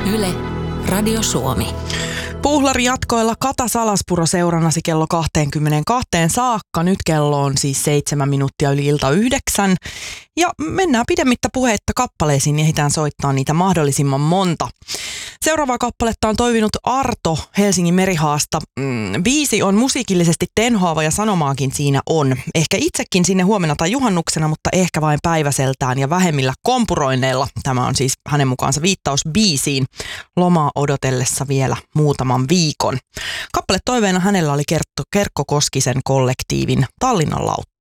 Yle, Radio Suomi. Puuhlari jatkoilla Kata Salaspuro seurannasi kello 22 saakka. Nyt kello on siis 7 minuuttia yli ilta 9. Ja mennään pidemmittä puheitta kappaleisiin ja ehditään soittaa niitä mahdollisimman monta. Seuraavaa kappaletta on toivinut Arto Helsingin Merihaasta. Biisi on musiikillisesti tenhoava ja sanomaakin siinä on. Ehkä itsekin sinne huomenna tai juhannuksena, mutta ehkä vain päiväseltään ja vähemmillä kompuroinneilla. Tämä on siis hänen mukaansa viittaus biisiin lomaa odotellessa vielä muutaman viikon. Kappale toiveena hänellä oli Kerkko Koskisen kollektiivin Tallinnan lautta.